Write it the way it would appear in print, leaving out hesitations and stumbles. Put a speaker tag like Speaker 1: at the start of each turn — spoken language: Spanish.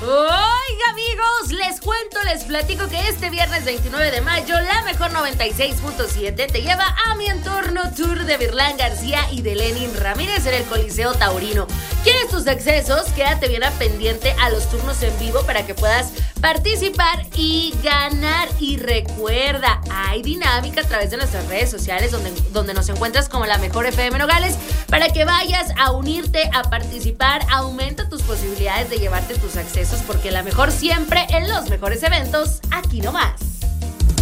Speaker 1: Oiga, amigos, les cuento, les platico que este viernes 29 de mayo la mejor 96.7 te lleva a Mi Entorno Tour de Virlán García y de Lenin Ramírez en el Coliseo Taurino. ¿Quieres tus accesos? Quédate bien a pendiente a los turnos en vivo para que puedas participar y ganar. Y recuerda, hay dinámica a través de nuestras redes sociales donde nos encuentras como La Mejor FM Nogales para que vayas a unirte, a participar. Aumenta tus posibilidades de llevarte tus accesos porque La Mejor siempre en los mejores eventos, aquí nomás.